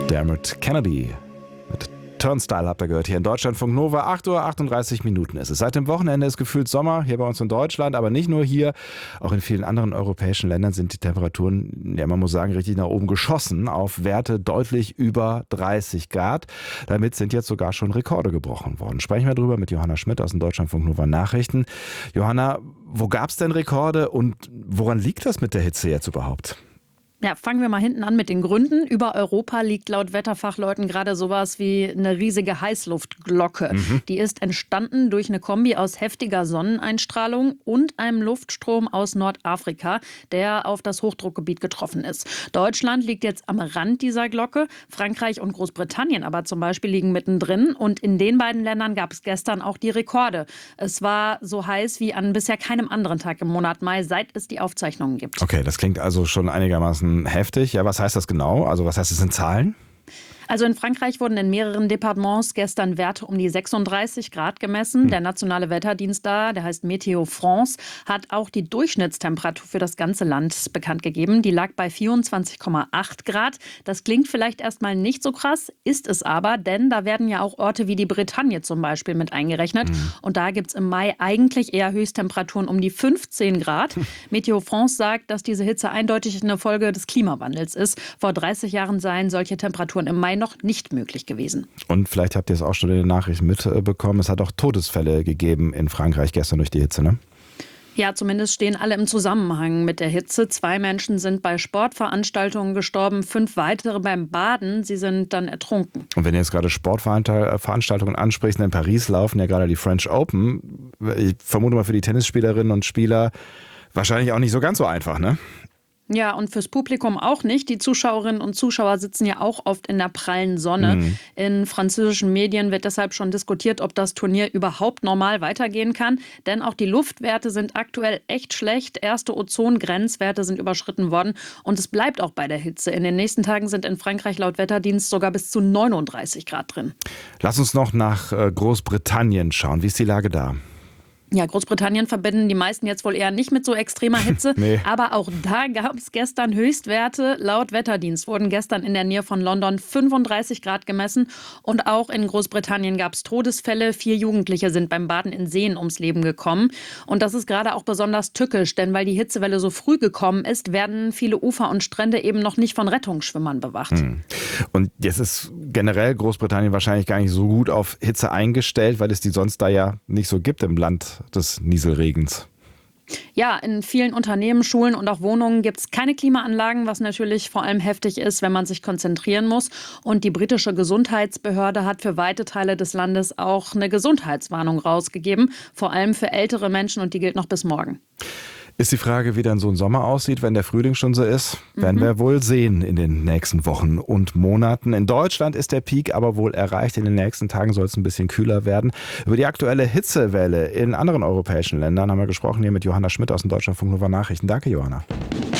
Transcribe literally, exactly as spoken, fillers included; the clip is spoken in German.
Dermot Kennedy mit Turnstile habt ihr gehört hier in Deutschlandfunk Nova. acht Uhr achtunddreißig Minuten ist es. Seit dem Wochenende ist gefühlt Sommer hier bei uns in Deutschland, aber nicht nur hier. Auch in vielen anderen europäischen Ländern sind die Temperaturen, ja man muss sagen, richtig nach oben geschossen auf Werte deutlich über dreißig Grad. Damit sind jetzt sogar schon Rekorde gebrochen worden. Sprechen wir drüber mit Johanna Schmidt aus den Deutschlandfunk Nova Nachrichten. Johanna, wo gab es denn Rekorde und woran liegt das mit der Hitze jetzt überhaupt? Ja, fangen wir mal hinten an mit den Gründen. Über Europa liegt laut Wetterfachleuten gerade sowas wie eine riesige Heißluftglocke. Mhm. Die ist entstanden durch eine Kombi aus heftiger Sonneneinstrahlung und einem Luftstrom aus Nordafrika, der auf das Hochdruckgebiet getroffen ist. Deutschland liegt jetzt am Rand dieser Glocke. Frankreich und Großbritannien aber zum Beispiel liegen mittendrin. Und in den beiden Ländern gab es gestern auch die Rekorde. Es war so heiß wie an bisher keinem anderen Tag im Monat Mai, seit es die Aufzeichnungen gibt. Okay, das klingt also schon einigermaßen heftig. Ja, was heißt das genau? Also was heißt es in Zahlen? Also in Frankreich wurden in mehreren Departements gestern Werte um die sechsunddreißig Grad gemessen. Der nationale Wetterdienst da, der heißt Météo France, hat auch die Durchschnittstemperatur für das ganze Land bekannt gegeben. Die lag bei vierundzwanzig Komma acht Grad. Das klingt vielleicht erstmal nicht so krass, ist es aber, denn da werden ja auch Orte wie die Bretagne zum Beispiel mit eingerechnet. Mhm. Und da gibt es im Mai eigentlich eher Höchsttemperaturen um die fünfzehn Grad. Météo France sagt, dass diese Hitze eindeutig eine Folge des Klimawandels ist. Vor dreißig Jahren seien solche Temperaturen im Mai noch nicht möglich gewesen. Und vielleicht habt ihr es auch schon in den Nachrichten mitbekommen, es hat auch Todesfälle gegeben in Frankreich gestern durch die Hitze, ne? Ja, zumindest stehen alle im Zusammenhang mit der Hitze. Zwei Menschen sind bei Sportveranstaltungen gestorben, fünf weitere beim Baden. Sie sind dann ertrunken. Und wenn du jetzt gerade Sportveranstaltungen ansprichst, in Paris laufen ja gerade die French Open. Ich vermute mal für die Tennisspielerinnen und Spieler wahrscheinlich auch nicht so ganz so einfach, ne? Ja, und fürs Publikum auch nicht. Die Zuschauerinnen und Zuschauer sitzen ja auch oft in der prallen Sonne. Mhm. In französischen Medien wird deshalb schon diskutiert, ob das Turnier überhaupt normal weitergehen kann. Denn auch die Luftwerte sind aktuell echt schlecht. Erste Ozongrenzwerte sind überschritten worden. Und es bleibt auch bei der Hitze. In den nächsten Tagen sind in Frankreich laut Wetterdienst sogar bis zu neununddreißig Grad drin. Lass uns noch nach Großbritannien schauen. Wie ist die Lage da? Ja, Großbritannien verbinden die meisten jetzt wohl eher nicht mit so extremer Hitze. Nee. Aber auch da gab es gestern Höchstwerte. Laut Wetterdienst wurden gestern in der Nähe von London fünfunddreißig Grad gemessen. Und auch in Großbritannien gab es Todesfälle. Vier Jugendliche sind beim Baden in Seen ums Leben gekommen. Und das ist gerade auch besonders tückisch, denn weil die Hitzewelle so früh gekommen ist, werden viele Ufer und Strände eben noch nicht von Rettungsschwimmern bewacht. Hm. Und jetzt ist generell Großbritannien wahrscheinlich gar nicht so gut auf Hitze eingestellt, weil es die sonst da ja nicht so gibt im Land des Nieselregens. Ja, in vielen Unternehmen, Schulen und auch Wohnungen gibt es keine Klimaanlagen, was natürlich vor allem heftig ist, wenn man sich konzentrieren muss. Und die britische Gesundheitsbehörde hat für weite Teile des Landes auch eine Gesundheitswarnung rausgegeben, vor allem für ältere Menschen, und die gilt noch bis morgen. Ist die Frage, wie dann so ein Sommer aussieht, wenn der Frühling schon so ist? Mhm. Werden wir wohl sehen in den nächsten Wochen und Monaten. In Deutschland ist der Peak aber wohl erreicht. In den nächsten Tagen soll es ein bisschen kühler werden. Über die aktuelle Hitzewelle in anderen europäischen Ländern haben wir gesprochen hier mit Johanna Schmidt aus den Deutschlandfunk Nova Nachrichten. Danke, Johanna.